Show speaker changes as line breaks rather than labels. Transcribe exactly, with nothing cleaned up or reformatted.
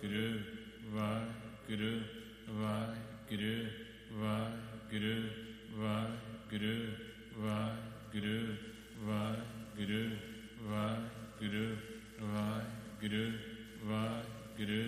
Vaheguru, Vaheguru, Vaheguru, Vaheguru, Vaheguru, Vaheguru, Vaheguru, Vaheguru, Vaheguru, Vaheguru, Vaheguru.